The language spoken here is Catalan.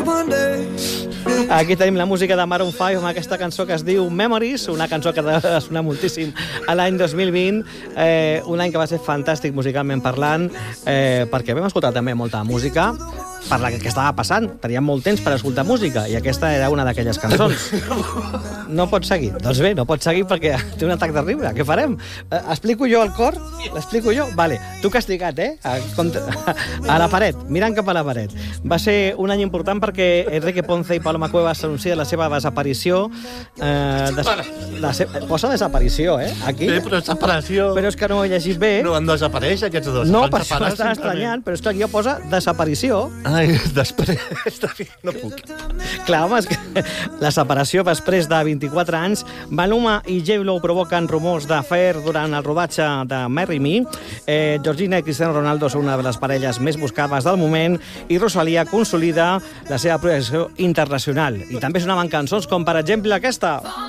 Aquí tenim la música de Maroon 5 amb aquesta cançó que es diu Memories, una cançó que va sonar moltíssim a l'any 2020, un any que va ser fantàstic musicalment parlant, perquè vam escoltar també molta música per la que estava passant. Teníem molt temps per escoltar música i aquesta era una d'aquelles cançons. No pots seguir? Doncs bé, no pots seguir perquè té un atac de riure. Què farem? Explico jo el cor? L'explico jo? Vale. Tu castigat, a la paret, mirant cap a la paret. Va ser un any important perquè Enrique Ponce i Paloma Cuevas anuncien la seva desaparició. Posa desaparició, aquí. Sí, però desaparició... Però és que no ho he llegit bé. No van desaparèixer aquests dos. No, per això m'està estranyant, però és que aquí posa desaparició. Ai, després... No puc. Clar, home, és que la separació després de 24 anys, Maluma i J-Lo provoquen rumors d'afer durant el rodatge de Marry Me, Georgina i Cristiano Ronaldo són una de les parelles més buscades del moment i Rosalía consolida la seva projecció internacional. I també sonaven cançons com, per exemple, aquesta.